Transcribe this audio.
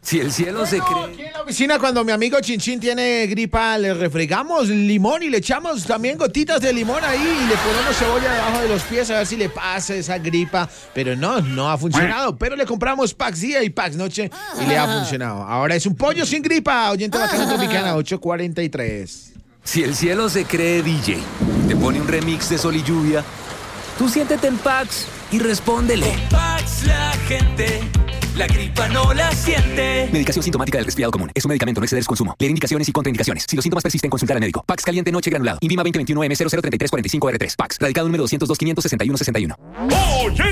Si el cielo se Bueno, cree... aquí en la oficina, cuando mi amigo Chinchín tiene gripa, le refregamos limón y le echamos también gotitas de limón ahí y le ponemos cebolla debajo de los pies a ver si le pasa esa gripa. Pero no ha funcionado. Pero le compramos Pax Día y Pax Noche y le ha funcionado. Ahora es un pollo sin gripa, oyente bacana tropicana 843. Si el cielo se cree DJ, te pone un remix de Sol y Lluvia, tú siéntete en Pax y respóndele. Con Pax la gente, la gripa no la siente. Medicación sintomática del resfriado común. Es un medicamento, no exceder su consumo. Leer indicaciones y contraindicaciones. Si los síntomas persisten, consultar al médico. Pax caliente noche granulado. Invima 2021 M003345R3. Pax. Radicado número 202 561 61. Oye,